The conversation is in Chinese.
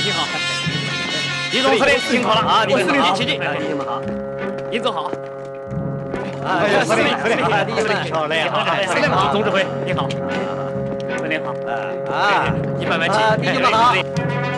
你好，李总司令辛苦了啊！你们好，请进。 你们好， 您坐好。 司令， 司令好，你好，司令好，总指挥你好，司令好。你慢慢请。 弟兄们好。